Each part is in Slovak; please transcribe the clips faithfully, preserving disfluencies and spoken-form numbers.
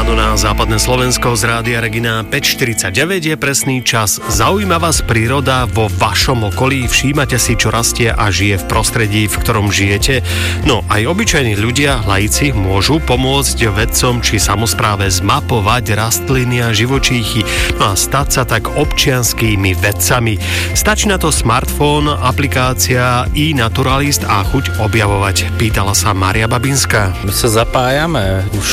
ráno na západné Slovensko z Rádia Regina päť štyridsaťdeväť je presný čas. Zaujíma vás príroda vo vašom okolí? Všímate si, čo rastie a žije v prostredí, v ktorom žijete? No, aj obyčajní ľudia, laici, môžu pomôcť vedcom či samospráve zmapovať rastliny a živočíchy, no a stať sa tak občianskými vedcami. Stačí na to smartfón, aplikácia iNaturalist a chuť objavovať, pýtala sa Mária Babinská. My sa zapájame, už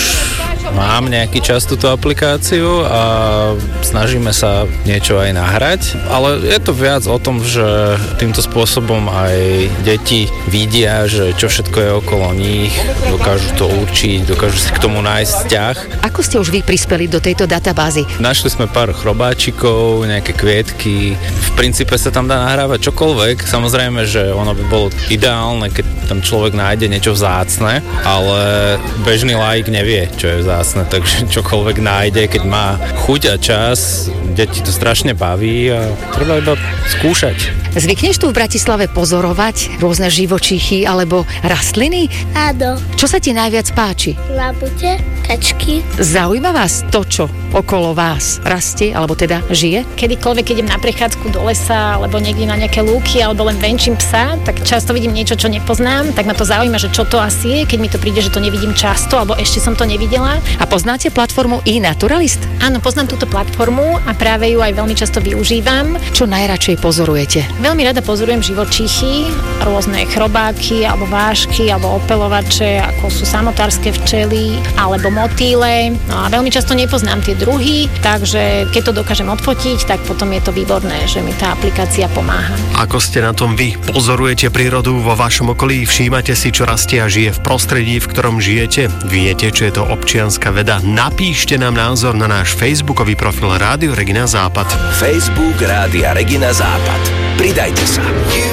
mám nejaký čas túto aplikáciu a snažíme sa niečo aj nahrať, ale je to viac o tom, že týmto spôsobom aj deti vidia, že čo všetko je okolo nich, dokážu to určiť, dokážu si k tomu nájsť vzťah. Ako ste už vy prispeli do tejto databázy? Našli sme pár chrobáčikov, nejaké kvietky, v princípe sa tam dá nahrávať čokoľvek, samozrejme, že ono by bolo ideálne, keď tam človek nájde niečo vzácne, ale bežný laik nevie, čo je vzácne, takže čokoľvek nájde, keď má chuť a čas, deti to strašne baví a treba iba skúšať. Zvykneš tu v Bratislave pozorovať rôzne živočíchy alebo rastliny? Áno. Čo sa ti najviac páči? Labute, kačky. Zaujíma vás to, čo okolo vás rastie, alebo teda žije? Kedykoľvek idem na prechádzku do lesa, alebo niekde na nejaké lúky, alebo len venčím psa, tak často vidím niečo, čo nepoznám, tak ma to zaujíma, že čo to asi je, keď mi to príde, že to nevidím často, alebo ešte som to nevidela. A poznáte platformu iNaturalist? Áno, poznám túto platformu a práve ju aj veľmi často využívam. Čo najradšej pozorujete? Veľmi rada pozorujem živočíchy, rôzne chrobáky, alebo vášky, alebo opeľovače, ako sú samotárske včely, alebo motýle. No a veľmi často nepoznám tie druhy, takže keď to dokážem odfotiť, tak potom je to výborné, že mi tá aplikácia pomáha. Ako ste na tom vy? Pozorujete prírodu vo vašom okolí? Všímate si, čo rastie a žije v prostredí, v ktorom žijete? Viete, čo je to občianska veda? Napíšte nám názor na náš facebookový profil Rádio Regina Západ. Facebook Rádia Regina Západ. Pridajte sa.